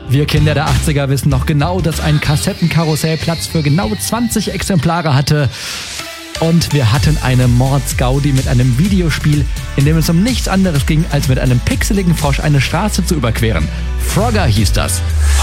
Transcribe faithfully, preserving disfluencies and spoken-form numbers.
Wir Kinder der achtziger wissen noch genau, dass ein Kassettenkarussell Platz für genau zwanzig Exemplare hatte. Und wir hatten eine Mordsgaudi mit einem Videospiel, in dem es um nichts anderes ging, als mit einem pixeligen Frosch eine Straße zu überqueren. Frogger hieß das.